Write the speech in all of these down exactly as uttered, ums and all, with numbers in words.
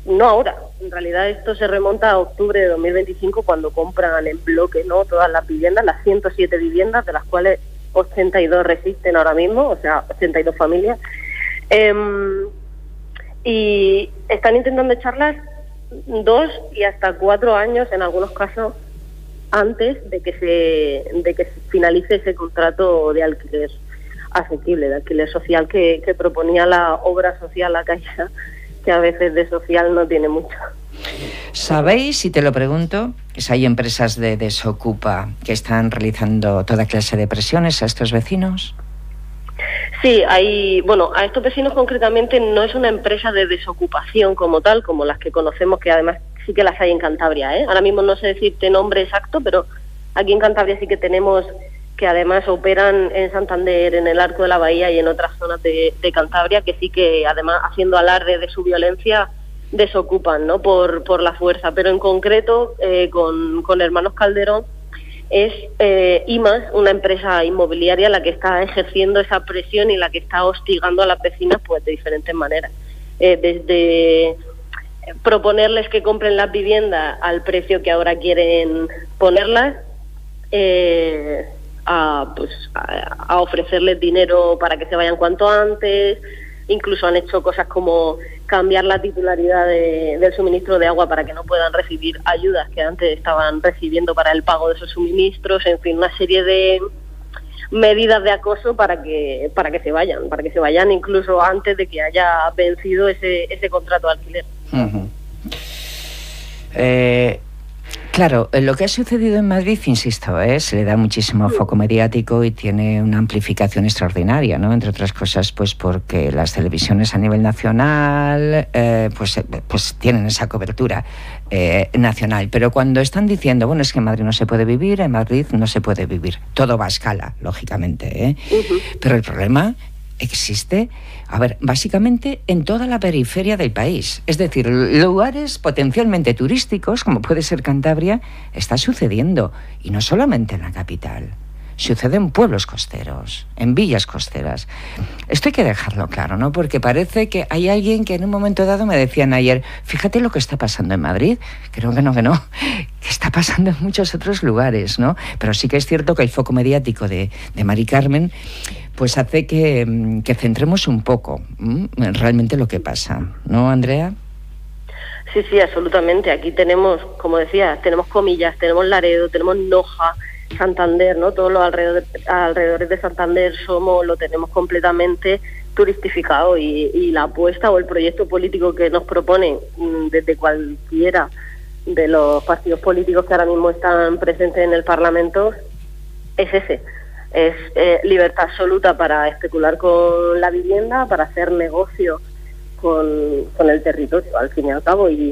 no ahora, en realidad esto se remonta a octubre de dos mil veinticinco, cuando compran en bloque, ¿no?, todas las viviendas, las ciento siete viviendas, de las cuales ochenta y dos resisten ahora mismo, o sea, ochenta y dos familias, eh, y están intentando echarlas dos y hasta cuatro años, en algunos casos, antes de que se de que se finalice ese contrato de alquiler asequible, de alquiler social que, que proponía la obra social, la Caixa, que a veces de social no tiene mucho. ¿Sabéis, si te lo pregunto, si hay empresas de Desocupa que están realizando toda clase de presiones a estos vecinos? Sí, hay, bueno, a estos vecinos concretamente no es una empresa de desocupación como tal, como las que conocemos, que además sí que las hay en Cantabria, ¿eh? Ahora mismo no sé decirte nombre exacto, pero aquí en Cantabria sí que tenemos, que además operan en Santander, en el Arco de la Bahía y en otras zonas de, de Cantabria, que sí que además, haciendo alarde de su violencia, desocupan, ¿no?, por, por la fuerza. Pero en concreto, eh, con, con Hermanos Calderón, es eh, IMAS, una empresa inmobiliaria, la que está ejerciendo esa presión y la que está hostigando a las vecinas, pues de diferentes maneras. Eh, desde proponerles que compren las viviendas al precio que ahora quieren ponerlas, eh, a, pues, a, a ofrecerles dinero para que se vayan cuanto antes. Incluso han hecho cosas como cambiar la titularidad de, del suministro de agua para que no puedan recibir ayudas que antes estaban recibiendo para el pago de esos suministros. En fin, una serie de medidas de acoso para que para que se vayan, para que se vayan incluso antes de que haya vencido ese, ese contrato de alquiler. Uh-huh. Eh... Claro, lo que ha sucedido en Madrid, insisto, ¿eh? se le da muchísimo foco mediático y tiene una amplificación extraordinaria, ¿no? Entre otras cosas, pues porque las televisiones a nivel nacional eh, pues, pues tienen esa cobertura eh, nacional. Pero cuando están diciendo, bueno, es que en Madrid no se puede vivir, en Madrid no se puede vivir. Todo va a escala, lógicamente, ¿eh? Uh-huh. Pero el problema existe, a ver, básicamente en toda la periferia del país. Es decir, lugares potencialmente turísticos, como puede ser Cantabria, está sucediendo. Y no solamente en la capital. Sucede en pueblos costeros, en villas costeras. Esto hay que dejarlo claro, ¿no? Porque parece que hay alguien que en un momento dado me decían ayer, fíjate lo que está pasando en Madrid. Creo que no, que no, que está pasando en muchos otros lugares, ¿no? Pero sí que es cierto que el foco mediático de, de Mari Carmen pues hace que, que centremos un poco ¿m? realmente lo que pasa, ¿no, Andrea? Sí, sí, absolutamente. Aquí tenemos, como decía, tenemos Comillas, tenemos Laredo, tenemos Noja, Santander, ¿no? Todos los alrededores, alrededores de Santander somos, lo tenemos completamente turistificado, y, y la apuesta o el proyecto político que nos proponen desde cualquiera de los partidos políticos que ahora mismo están presentes en el Parlamento es ese. Es eh, libertad absoluta para especular con la vivienda, para hacer negocio con, con el territorio, al fin y al cabo. Y,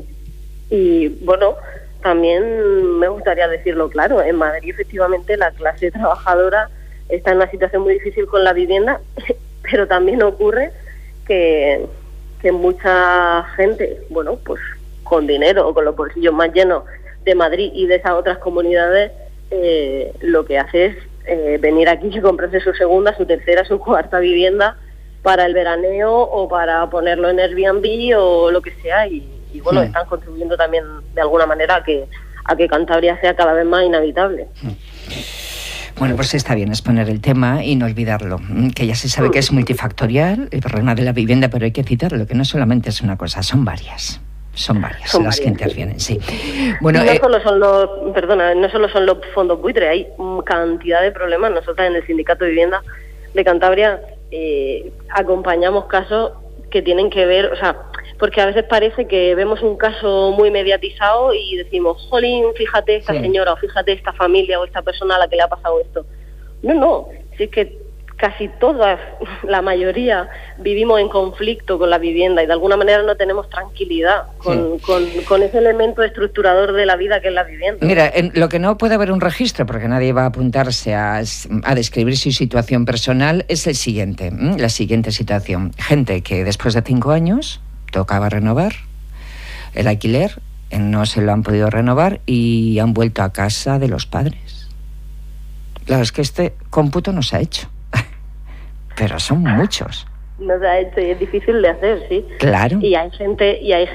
y bueno, también me gustaría decirlo claro, en Madrid efectivamente la clase trabajadora está en una situación muy difícil con la vivienda, pero también ocurre que, que mucha gente, bueno, pues con dinero o con los bolsillos más llenos de Madrid y de esas otras comunidades, eh, lo que hace es Eh, venir aquí y comprarse su segunda, su tercera, su cuarta vivienda para el veraneo o para ponerlo en Airbnb o lo que sea, y, y bueno, sí. están contribuyendo también de alguna manera a que, a que Cantabria sea cada vez más inhabitable. Bueno, pues está bien exponer el tema y no olvidarlo, que ya se sabe que es multifactorial el problema de la vivienda, pero hay que citarlo, que no solamente es una cosa, son varias. Son varias son las varias. que intervienen, sí. Bueno, no eh, solo son los, perdona, no solo son los fondos buitre, hay cantidad de problemas. Nosotros en el Sindicato de Vivienda de Cantabria eh, acompañamos casos que tienen que ver, o sea, porque a veces parece que vemos un caso muy mediatizado y decimos, jolín, fíjate esta sí. señora, o fíjate esta familia o esta persona a la que le ha pasado esto. No, no, si es que casi todas, la mayoría, vivimos en conflicto con la vivienda y de alguna manera no tenemos tranquilidad con, sí. con, con ese elemento estructurador de la vida que es la vivienda. Mira, en lo que no puede haber un registro, porque nadie va a apuntarse a, a describir su situación personal, es el siguiente, la siguiente situación. Gente que después de cinco años tocaba renovar el alquiler, no se lo han podido renovar y han vuelto a casa de los padres. Claro, es que este cómputo no se ha hecho. Pero son muchos. No se ha hecho y es difícil de hacer, sí. Claro. Y hay gente, y hay